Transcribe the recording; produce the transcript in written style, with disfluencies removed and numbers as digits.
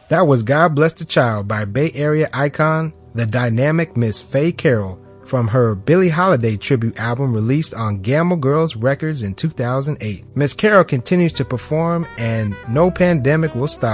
That was God Bless the Child by Bay Area icon, the dynamic Miss Faye Carroll, from her Billie Holiday tribute album released on Gamble Girls Records in 2008. Miss Carroll continues to perform, and no pandemic will stop